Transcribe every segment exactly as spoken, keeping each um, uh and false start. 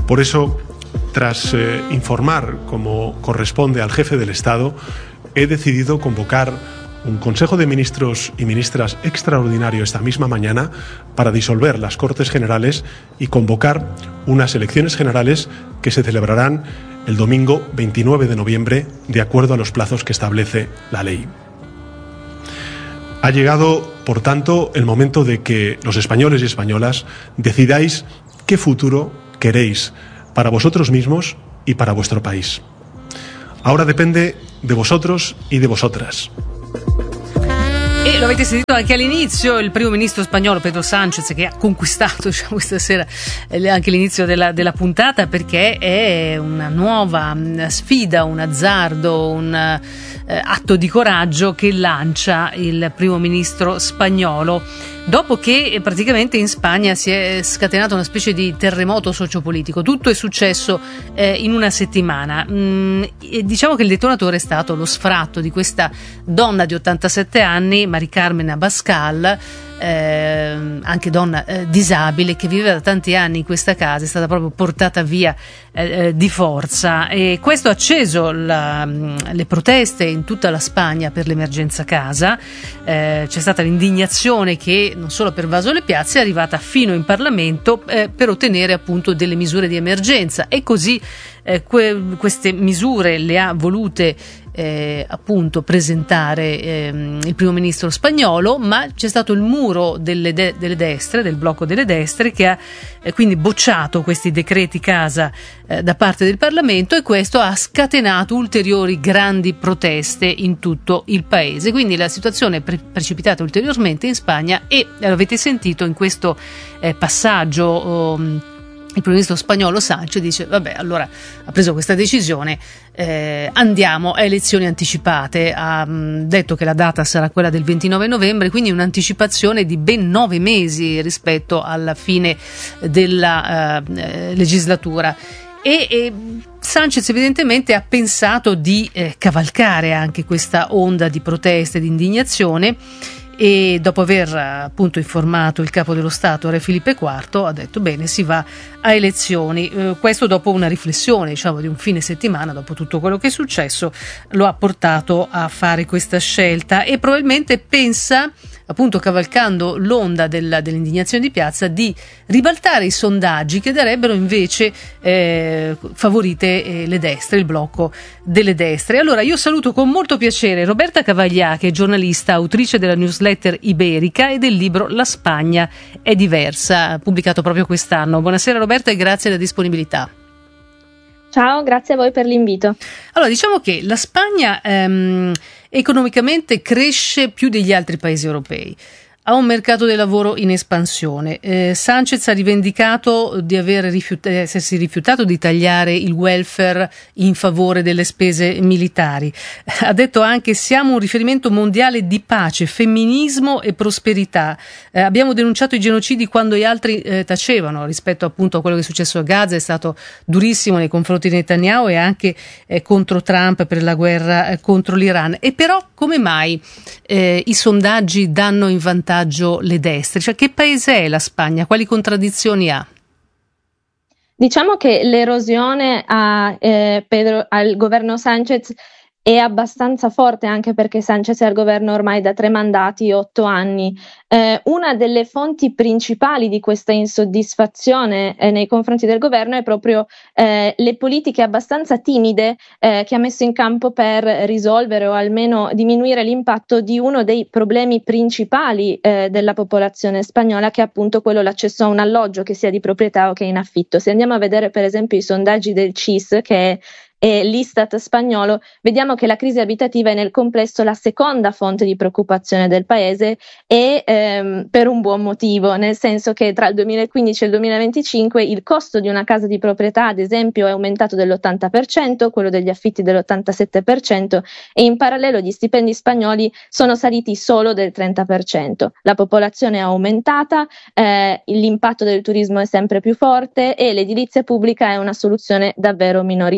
Por eso, tras eh, informar como corresponde al jefe del Estado, he decidido convocar un Consejo de Ministros y Ministras extraordinario esta misma mañana para disolver las Cortes Generales y convocar unas elecciones generales que se celebrarán el domingo veintinueve de noviembre, de acuerdo a los plazos que establece la ley. Ha llegado, por tanto, el momento de que los españoles y españolas decidáis qué futuro queréis para vosotros mismos y para vuestro país. Ahora depende de vosotros y de vosotras. E lo avete sentito anche all'inizio, il primo ministro spagnolo Pedro Sánchez, che ha conquistato, diciamo, questa sera anche l'inizio della, della puntata, perché è una nuova sfida, un azzardo, un eh, atto di coraggio che lancia il primo ministro spagnolo, dopo che praticamente in Spagna si è scatenato una specie di terremoto sociopolitico. Tutto è successo eh, in una settimana. Mm, e diciamo che il detonatore è stato lo sfratto di questa donna di ottantasette anni, Mari Carmen Abascal, eh, anche donna eh, disabile, che viveva da tanti anni in questa casa, è stata proprio portata via eh, di forza, e questo ha acceso la, le proteste in tutta la Spagna per l'emergenza casa. Eh, c'è stata l'indignazione che non solo ha pervaso le piazze, è arrivata fino in Parlamento eh, per ottenere appunto delle misure di emergenza, e così eh, que- queste misure le ha volute Eh, appunto presentare ehm, il primo ministro spagnolo, ma c'è stato il muro delle, de- delle destre, del blocco delle destre, che ha eh, quindi bocciato questi decreti casa eh, da parte del Parlamento, e questo ha scatenato ulteriori grandi proteste in tutto il paese. Quindi la situazione è pre- precipitata ulteriormente in Spagna, e l'avete sentito in questo eh, passaggio. Oh, il primo ministro spagnolo Sánchez dice: vabbè, allora ha preso questa decisione, eh, andiamo a elezioni anticipate. Ha mh, detto che la data sarà quella del ventinove novembre, quindi un'anticipazione di ben nove mesi rispetto alla fine della eh, legislatura. E, e Sánchez evidentemente ha pensato di eh, cavalcare anche questa onda di proteste, di indignazione, e dopo aver appunto informato il capo dello Stato, Re Filipe quarto, ha detto: bene, si va a elezioni. Eh, questo dopo una riflessione, diciamo, di un fine settimana, dopo tutto quello che è successo, lo ha portato a fare questa scelta, e probabilmente pensa, appunto cavalcando l'onda della, dell'indignazione di piazza, di ribaltare i sondaggi che darebbero invece eh, favorite eh, le destre, il blocco delle destre. Allora io saluto con molto piacere Roberta Cavaglià, che è giornalista, autrice della newsletter Iberica e del libro La Spagna è diversa, pubblicato proprio quest'anno. Buonasera Roberta, e grazie della disponibilità. Ciao, grazie a voi per l'invito. Allora, diciamo che la Spagna ehm, economicamente cresce più degli altri paesi europei. Ha un mercato del lavoro in espansione. Eh, Sánchez ha rivendicato di aver rifiut- essersi rifiutato di tagliare il welfare in favore delle spese militari. Ha detto anche: siamo un riferimento mondiale di pace, femminismo e prosperità. Eh, abbiamo denunciato i genocidi quando gli altri eh, tacevano. Rispetto appunto a quello che è successo a Gaza, è stato durissimo nei confronti di Netanyahu, e anche eh, contro Trump per la guerra eh, contro l'Iran. E però come mai eh, i sondaggi danno in vantaggio le destre? Cioè, che paese è la Spagna? Quali contraddizioni ha? Diciamo che l'erosione a, eh, Pedro, al governo Sánchez è abbastanza forte, anche perché Sánchez è al governo ormai da tre mandati, otto anni. Eh, una delle fonti principali di questa insoddisfazione eh, nei confronti del governo è proprio eh, le politiche abbastanza timide eh, che ha messo in campo per risolvere o almeno diminuire l'impatto di uno dei problemi principali eh, della popolazione spagnola, che è appunto quello l'accesso a un alloggio, che sia di proprietà o che in affitto. Se andiamo a vedere per esempio i sondaggi del C I S, che è e l'Istat spagnolo, vediamo che la crisi abitativa è nel complesso la seconda fonte di preoccupazione del paese, e ehm, per un buon motivo, nel senso che tra il duemilaquindici e il duemilaventicinque il costo di una casa di proprietà, ad esempio, è aumentato dell'ottanta per cento, quello degli affitti dell'ottantasette per cento, e in parallelo gli stipendi spagnoli sono saliti solo del trenta per cento. La popolazione è aumentata, eh, l'impatto del turismo è sempre più forte, e l'edilizia pubblica è una soluzione davvero minoritaria. Quindi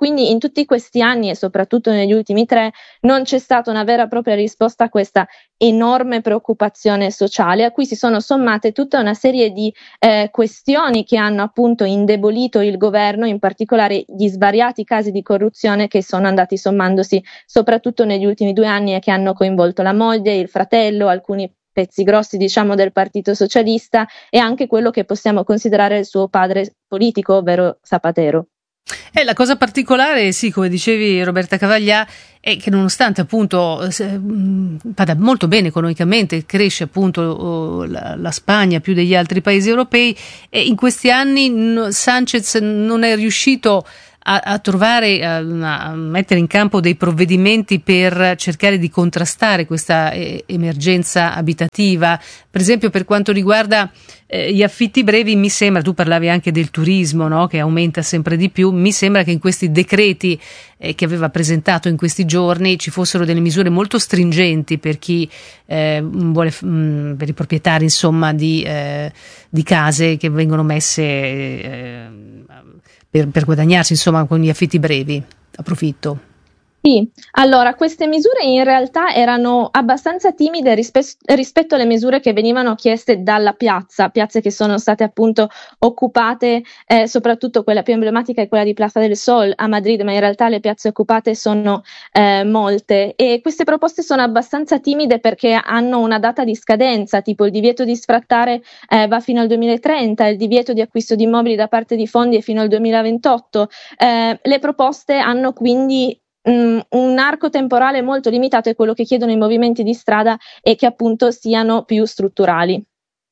quindi in tutti questi anni e soprattutto negli ultimi tre non c'è stata una vera e propria risposta a questa enorme preoccupazione sociale, a cui si sono sommate tutta una serie di eh, questioni che hanno appunto indebolito il governo, in particolare gli svariati casi di corruzione che sono andati sommandosi soprattutto negli ultimi due anni e che hanno coinvolto la moglie, il fratello, alcuni pezzi grossi diciamo del Partito Socialista e anche quello che possiamo considerare il suo padre politico, ovvero Zapatero. Eh, la cosa particolare, sì, come dicevi Roberta Cavaglià, è che nonostante appunto vada molto bene economicamente, cresce appunto oh, la, la Spagna più degli altri paesi europei, e in questi anni no, Sánchez non è riuscito a, a trovare, a, a mettere in campo dei provvedimenti per cercare di contrastare questa eh, emergenza abitativa. Per esempio, per quanto riguarda eh, gli affitti brevi, mi sembra, tu parlavi anche del turismo, no? Che aumenta sempre di più, mi sembra che in questi decreti eh, che aveva presentato in questi giorni ci fossero delle misure molto stringenti per chi eh, vuole, mh, per i proprietari insomma di, eh, di case che vengono messe eh, per, per guadagnarsi insomma con gli affitti brevi a profitto. Sì, allora queste misure in realtà erano abbastanza timide rispe- rispetto alle misure che venivano chieste dalla piazza, piazze che sono state appunto occupate, eh, soprattutto quella più emblematica è quella di Plaza del Sol a Madrid, ma in realtà le piazze occupate sono eh, molte, e queste proposte sono abbastanza timide perché hanno una data di scadenza, tipo il divieto di sfrattare eh, va fino al duemilatrenta, il divieto di acquisto di immobili da parte di fondi è fino al duemilaventotto. Eh, le proposte hanno quindi un arco temporale molto limitato, è quello che chiedono i movimenti di strada, e che appunto siano più strutturali.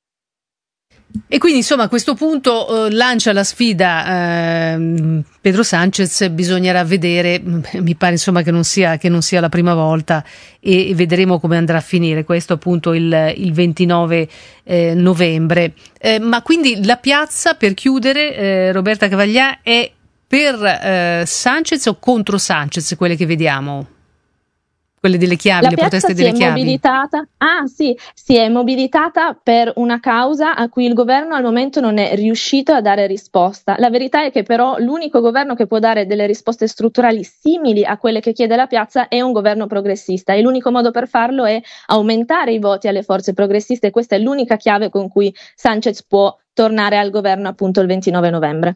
E quindi insomma a questo punto eh, lancia la sfida eh, Pedro Sánchez, bisognerà vedere, mi pare insomma che non sia, che non sia la prima volta, e, e vedremo come andrà a finire questo appunto il, il ventinove eh, novembre. Eh, ma quindi la piazza, per chiudere, eh, Roberta Cavaglià, è per eh, Sánchez o contro Sánchez quelle che vediamo? Quelle delle chiavi, la le proteste delle chiavi? La piazza si è mobilitata, ah sì, si è mobilitata per una causa a cui il governo al momento non è riuscito a dare risposta. La verità è che però l'unico governo che può dare delle risposte strutturali simili a quelle che chiede la piazza è un governo progressista, e l'unico modo per farlo è aumentare i voti alle forze progressiste, e questa è l'unica chiave con cui Sánchez può tornare al governo appunto il ventinove novembre.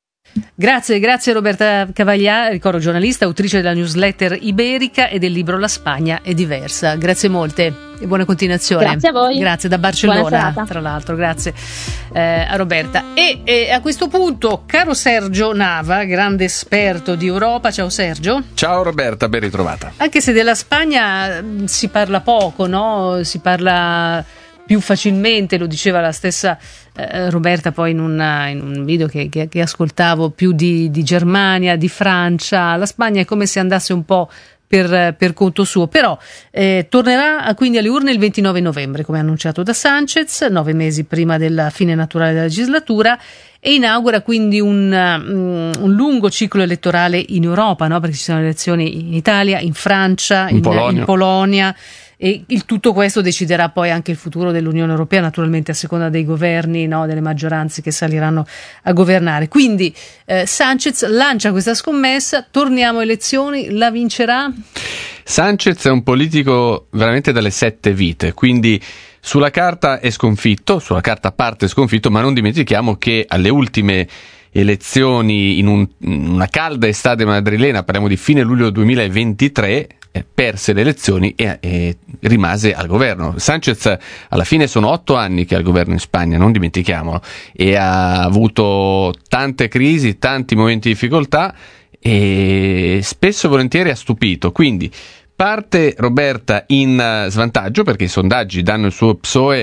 Grazie, grazie Roberta Cavaglià, ricordo giornalista, autrice della newsletter Iberica e del libro La Spagna è diversa. Grazie molte e buona continuazione. Grazie a voi. Grazie da Barcellona, tra l'altro, grazie eh, a Roberta. E, e a questo punto, caro Sergio Nava, grande esperto di Europa, ciao Sergio. Ciao Roberta, ben ritrovata. Anche se della Spagna si parla poco, no? Si parla più facilmente, lo diceva la stessa eh, Roberta poi in, una, in un video che, che, che ascoltavo, più di, di Germania, di Francia. La Spagna è come se andasse un po' per, per conto suo, però eh, tornerà quindi alle urne il ventinove novembre, come annunciato da Sánchez, nove mesi prima della fine naturale della legislatura, e inaugura quindi un, um, un lungo ciclo elettorale in Europa, no? Perché ci sono elezioni in Italia, in Francia, in, in Polonia, in Polonia. E il tutto questo deciderà poi anche il futuro dell'Unione Europea, naturalmente a seconda dei governi, no, delle maggioranze che saliranno a governare. Quindi eh, Sánchez lancia questa scommessa, torniamo a elezioni, la vincerà? Sánchez è un politico veramente dalle sette vite, quindi sulla carta è sconfitto, sulla carta parte sconfitto, ma non dimentichiamo che alle ultime elezioni in, un, in una calda estate madrilena, parliamo di fine luglio duemilaventitré, perse le elezioni e, e rimase al governo. Sánchez alla fine sono otto anni che è al governo in Spagna, non dimentichiamolo, e ha avuto tante crisi, tanti momenti di difficoltà, e spesso e volentieri ha stupito. Quindi parte Roberta in svantaggio perché i sondaggi danno il suo P S O E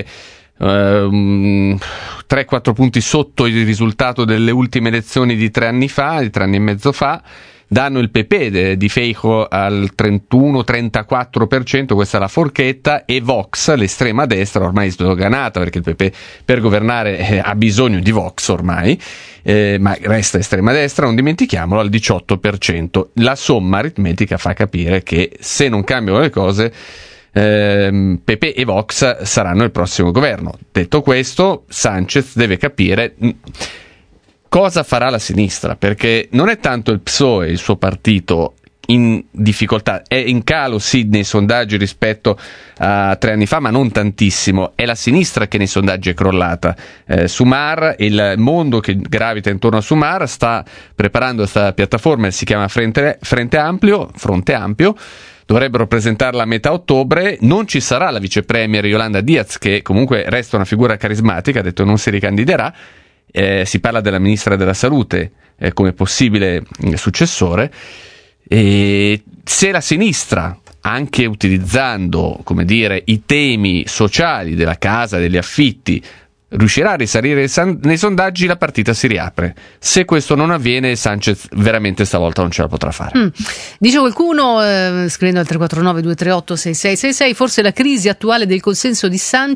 Uh, tre quattro punti sotto il risultato delle ultime elezioni di tre anni fa, di tre anni e mezzo fa. Danno il P P de, di Feijóo al trentuno trentaquattro per cento, questa è la forchetta, e Vox, l'estrema destra, ormai sdoganata perché il P P per governare eh, ha bisogno di Vox ormai, eh, ma resta estrema destra, non dimentichiamolo, al diciotto per cento. La somma aritmetica fa capire che se non cambiano le cose Eh, P P e Vox saranno il prossimo governo. Detto questo, Sánchez deve capire, cosa farà la sinistra, perché non è tanto il P S O E, il suo partito, in difficoltà, è in calo sì nei sondaggi rispetto a tre anni fa, ma non tantissimo. È la sinistra che nei sondaggi è crollata. eh, Sumar, il mondo che gravita intorno a Sumar, sta preparando questa piattaforma, si chiama Frente, Frente Ampio, Fronte Ampio. Dovrebbero presentarla a metà ottobre. Non ci sarà la vice premier Yolanda Díaz, che comunque resta una figura carismatica, ha detto non si ricandiderà. Eh, si parla della ministra della salute eh, come possibile successore. E se la sinistra, anche utilizzando, come dire, i temi sociali della casa, degli affitti, riuscirà a risalire nei sondaggi, la partita si riapre. Se questo non avviene, Sanchez veramente stavolta non ce la potrà fare. Mm. Dice qualcuno, eh, scrivendo al tre quattro nove due tre otto sei sei sei sei, forse la crisi attuale del consenso di Sanchez